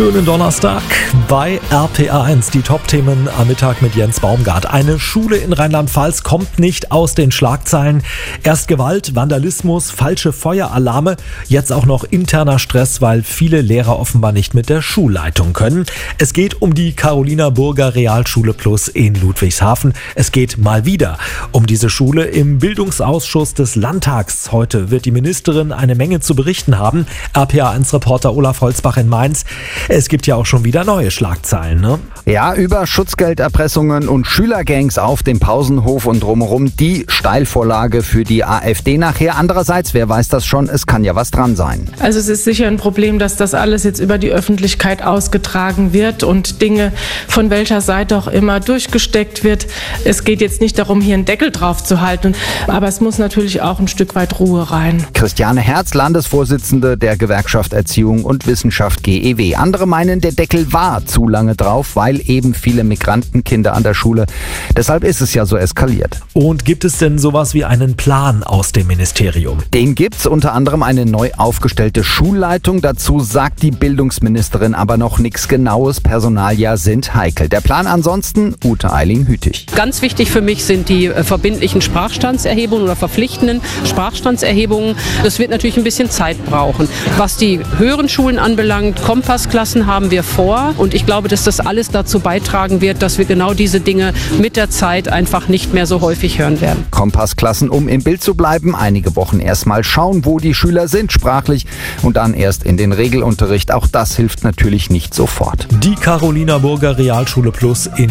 Schönen Donnerstag bei RPA1. Die Top-Themen am Mittag mit Jens Baumgart. Eine Schule in Rheinland-Pfalz kommt nicht aus den Schlagzeilen. Erst Gewalt, Vandalismus, falsche Feueralarme, jetzt auch noch interner Stress, weil viele Lehrer offenbar nicht mit der Schulleitung können. Es geht um die Carolina-Burger Realschule Plus in Ludwigshafen. Es geht mal wieder um diese Schule im Bildungsausschuss des Landtags. Heute wird die Ministerin eine Menge zu berichten haben. RPA1-Reporter Olaf Holzbach in Mainz. Es gibt ja auch schon wieder neue Schlagzeilen, ne? Ja, über Schutzgelderpressungen und Schülergangs auf dem Pausenhof und drumherum. Die Steilvorlage für die AfD nachher. Andererseits, wer weiß das schon, es kann ja was dran sein. Also es ist sicher ein Problem, dass das alles jetzt über die Öffentlichkeit ausgetragen wird und Dinge von welcher Seite auch immer durchgesteckt wird. Es geht jetzt nicht darum, hier einen Deckel drauf zu halten, aber es muss natürlich auch ein Stück weit Ruhe rein. Christiane Herz, Landesvorsitzende der Gewerkschaft Erziehung und Wissenschaft GEW. Andere meinen, der Deckel war zu lange drauf, weil eben viele Migrantenkinder an der Schule. Deshalb ist es ja so eskaliert. Und gibt es denn sowas wie einen Plan aus dem Ministerium? Den gibt's, unter anderem eine neu aufgestellte Schulleitung. Dazu sagt die Bildungsministerin aber noch nichts Genaues. Personalia sind heikel. Der Plan ansonsten, Ute Eiling-Hütig. Ganz wichtig für mich sind die verbindlichen Sprachstandserhebungen oder verpflichtenden Sprachstandserhebungen. Das wird natürlich ein bisschen Zeit brauchen. Was die höheren Schulen anbelangt, Kompassklassen haben wir vor. Und ich glaube, dass das alles dazu beitragen wird, dass wir genau diese Dinge mit der Zeit einfach nicht mehr so häufig hören werden. Kompassklassen, um im Bild zu bleiben. Einige Wochen erstmal schauen, wo die Schüler sind, sprachlich. Und dann erst in den Regelunterricht. Auch das hilft natürlich nicht sofort. Die Carolina-Burger Realschule Plus in